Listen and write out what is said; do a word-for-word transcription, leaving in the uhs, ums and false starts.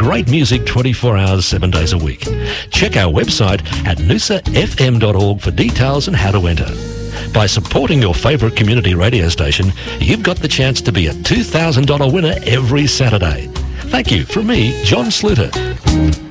great music twenty-four hours, seven days a week. Check our website at noosa f m dot org for details and how to enter. By supporting your favourite community radio station, you've got the chance to be a two thousand dollars winner every Saturday. Thank you from me, John Sluter.